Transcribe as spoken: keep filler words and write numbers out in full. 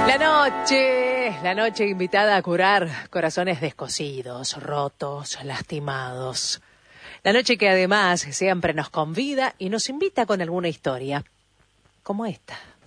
La noche, la noche invitada a curar corazones descosidos, rotos, lastimados. La noche que además siempre nos convida y nos invita con alguna historia, como esta.